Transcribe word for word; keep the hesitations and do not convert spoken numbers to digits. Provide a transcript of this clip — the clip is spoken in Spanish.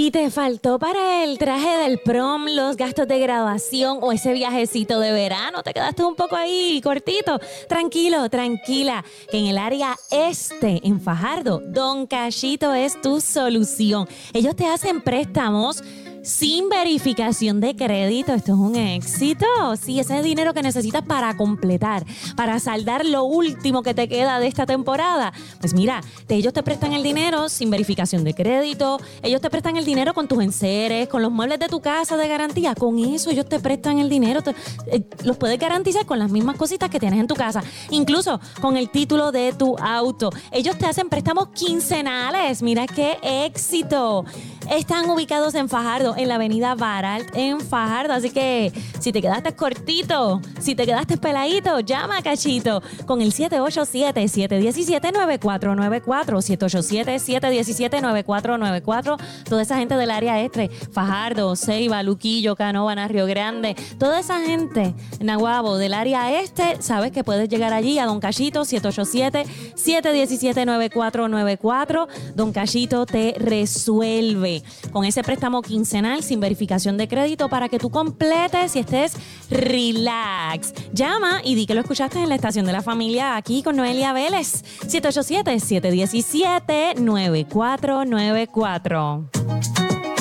Si te faltó para el traje del prom, los gastos de graduación o ese viajecito de verano, te quedaste un poco ahí cortito, tranquilo, tranquila, que en el área este, en Fajardo, Don Cachito es tu solución. Ellos te hacen préstamos sin verificación de crédito. Esto es un éxito. Sí, ese es dinero que necesitas para completar, para saldar lo último que te queda de esta temporada. Pues mira, ellos te prestan el dinero sin verificación de crédito. Ellos te prestan el dinero con tus enseres, con los muebles de tu casa de garantía. Con eso ellos te prestan el dinero. Te, eh, los puedes garantizar con las mismas cositas que tienes en tu casa. Incluso con el título de tu auto. Ellos te hacen préstamos quincenales. Mira qué éxito. Están ubicados en Fajardo, en la avenida Baralt, en Fajardo. Así que si te quedaste cortito, si te quedaste peladito, llama a Cachito con el siete ocho siete, siete uno siete, nueve cuatro nueve cuatro, siete ocho siete, siete uno siete, nueve cuatro nueve cuatro. Toda esa gente del área este, Fajardo, Ceiba, Luquillo, Canóvana, Río Grande, toda esa gente, Naguabo, del área este, sabes que puedes llegar allí a Don Cachito, siete ocho siete, siete uno siete, nueve cuatro nueve cuatro. Don Cachito te resuelve con ese préstamo quincenal sin verificación de crédito para que tú completes y estés relax. Llama y di que lo escuchaste en la estación de la familia aquí con Noelia Vélez. siete ocho siete, siete uno siete, nueve cuatro nueve cuatro.